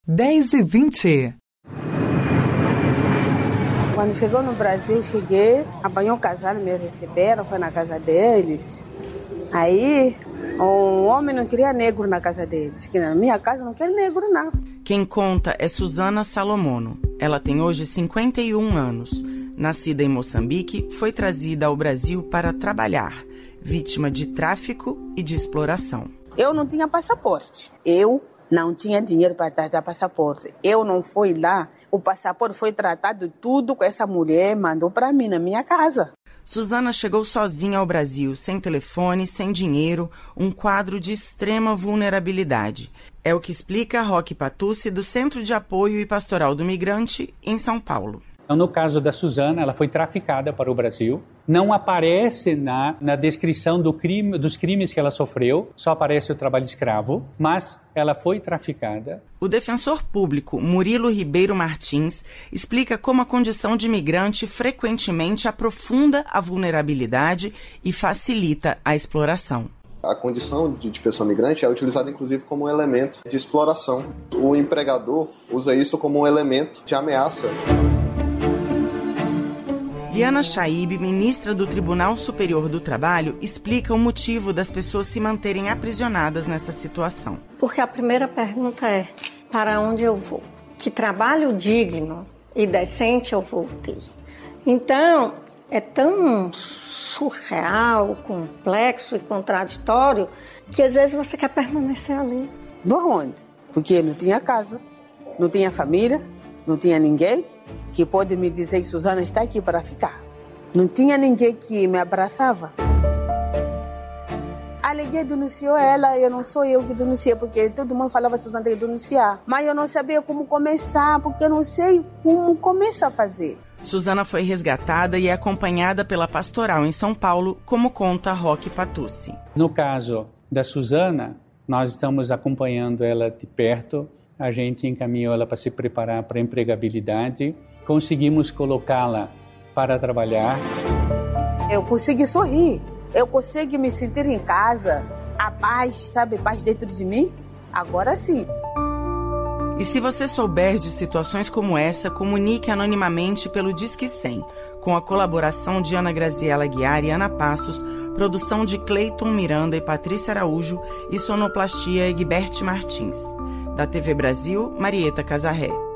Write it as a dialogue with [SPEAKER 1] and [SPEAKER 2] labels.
[SPEAKER 1] 10h20.
[SPEAKER 2] Quando chegou no Brasil, cheguei, apanhou um casal, me receberam, foi na casa deles. Aí, um homem não queria negro na casa deles, que na minha casa não quer negro, não.
[SPEAKER 3] Quem conta é Suzana Salomono. Ela tem hoje 51 anos. Nascida em Moçambique, foi trazida ao Brasil para trabalhar, vítima de tráfico e de exploração.
[SPEAKER 2] Eu não tinha passaporte. Eu não tinha dinheiro para tratar passaporte. Eu não fui lá. O passaporte foi tratado tudo com essa mulher, mandou para mim na minha casa.
[SPEAKER 3] Suzana chegou sozinha ao Brasil, sem telefone, sem dinheiro, um quadro de extrema vulnerabilidade. É o que explica Roque Patucci, do Centro de Apoio e Pastoral do Migrante, em São Paulo.
[SPEAKER 4] No caso da Suzana, ela foi traficada para o Brasil. Não aparece na descrição dos crimes que ela sofreu, só aparece o trabalho escravo, mas ela foi traficada.
[SPEAKER 3] O defensor público Murilo Ribeiro Martins explica como a condição de imigrante frequentemente aprofunda a vulnerabilidade e facilita a exploração.
[SPEAKER 5] A condição de pessoa migrante é utilizada inclusive como um elemento de exploração. O empregador usa isso como um elemento de ameaça.
[SPEAKER 3] Liana Chaib, ministra do Tribunal Superior do Trabalho, explica o motivo das pessoas se manterem aprisionadas nessa situação.
[SPEAKER 6] Porque a primeira pergunta é, para onde eu vou? Que trabalho digno e decente eu vou ter? Então, é tão surreal, complexo e contraditório que às vezes você quer permanecer ali.
[SPEAKER 2] Vou onde? Porque não tinha casa, não tinha família, não tinha ninguém que pode me dizer que Suzana está aqui para ficar. Não tinha ninguém que me abraçava. Aleguei, denunciou ela, eu não sou eu que denunciei, porque todo mundo falava que Suzana tem que denunciar. Mas eu não sabia como começar, porque eu não sei como começar a fazer.
[SPEAKER 3] Suzana foi resgatada e é acompanhada pela pastoral em São Paulo, como conta Roque Patucci.
[SPEAKER 4] No caso da Suzana, nós estamos acompanhando ela de perto. A gente encaminhou ela para se preparar para a empregabilidade. Conseguimos colocá-la para trabalhar.
[SPEAKER 2] Eu consegui sorrir. Eu consigo me sentir em casa. A paz, sabe? Paz dentro de mim. Agora sim.
[SPEAKER 3] E se você souber de situações como essa, comunique anonimamente pelo Disque 100, com a colaboração de Ana Graziela Guiar e Ana Passos, produção de Cleiton Miranda e Patrícia Araújo e sonoplastia Egbert Martins. Da TV Brasil, Marieta Casarré.